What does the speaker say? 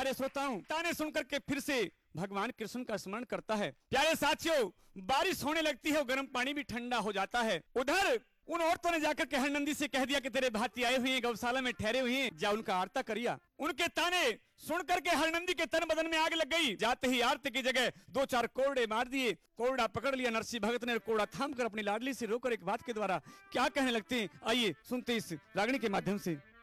प्यारे श्रोताओं, ताने सुनकर के फिर से भगवान कृष्ण का स्मरण करता है। प्यारे साथियों, बारिश होने लगती है, गर्म पानी भी ठंडा हो जाता है। उधर उन औरतों ने जाकर के हरनंदी से कह दिया कि तेरे भाती आए हुए हैं, गौशाला में ठहरे हुए हैं, जा उनका आरता करिया। उनके ताने सुनकर के हरनंदी के तन बदन में आग लग गई। जाते ही आरती की जगह 2-4 कोरडे मार दिए। कोरडा पकड़ लिया नरसिंह भगत ने, कोरडा थाम कर अपनी लाडली से रोकर एक बात के द्वारा क्या कहने लगते हैं, आइए सुनते इस रागनी के माध्यम से।